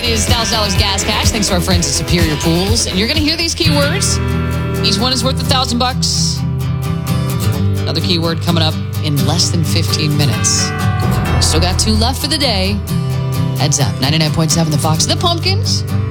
is $1,000 gas cash, thanks to our friends at Superior Pools. And you're going to hear these keywords. Each one is worth $1,000. Another keyword coming up in less than 15 minutes. Still got 2 left for the day. Heads up, 99.7 The Fox, The Pumpkins.